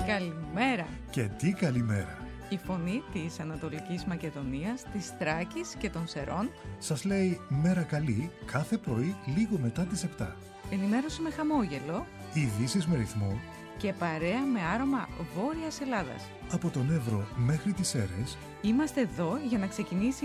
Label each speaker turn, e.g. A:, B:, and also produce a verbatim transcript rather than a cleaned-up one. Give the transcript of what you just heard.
A: Καλημέρα.
B: Και τι καλημέρα.
A: Η φωνή της Ανατολικής Μακεδονίας, της Θράκης και των Σερών
B: Σας λέει μέρα καλή κάθε πρωί λίγο μετά τις επτά.
A: Ενημέρωση με χαμόγελο.
B: Ειδήσεις με ρυθμό.
A: Και παρέα με άρωμα Βόρειας Ελλάδας.
B: Από τον Εύρο μέχρι τις Σέρρες.
A: Είμαστε εδώ για να ξεκινήσει